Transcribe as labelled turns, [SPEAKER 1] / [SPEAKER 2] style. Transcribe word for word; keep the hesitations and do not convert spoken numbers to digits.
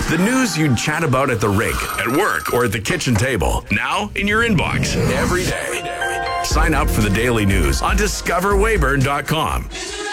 [SPEAKER 1] The news you'd chat about at the rink, at work, or at the kitchen table. Now in your inbox every day. Sign up for the daily news on discover weyburn dot com.